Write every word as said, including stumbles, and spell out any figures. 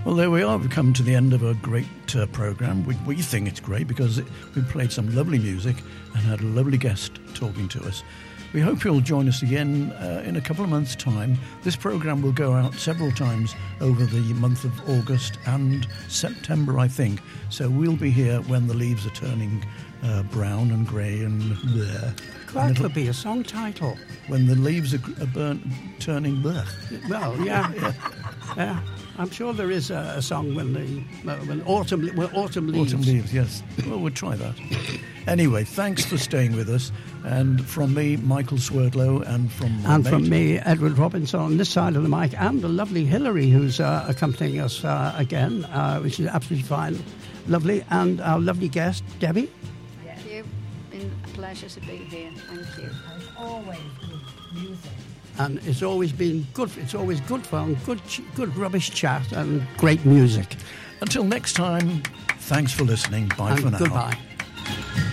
Well, there we are. We've come to the end of a great uh, programme. We, we think it's great because it, we played some lovely music and had a lovely guest talking to us. We hope you'll join us again uh, in a couple of months' time. This programme will go out several times over the month of August and September, I think. So we'll be here when the leaves are turning uh, brown and grey and bleh. That and could be a song title. When the leaves are, are burnt, turning bleh. Well, yeah. yeah. yeah. I'm sure there is a, a song when the uh, when autumn when autumn leaves. Autumn leaves, yes. Well, we'll try that. Anyway, thanks for staying with us. And from me, Michael Swerdlow, and from my and mate, from me, Edward Robinson, on this side of the mic, and the lovely Hilary, who's uh, accompanying us uh, again, uh, which is absolutely fine, lovely, and our lovely guest, Debbie. Thank you. Been a pleasure to be here. Thank you. As always, good music. And it's always been good. It's always good fun, good, good rubbish chat, and great music. Until next time, thanks for listening. Bye and for now. Goodbye.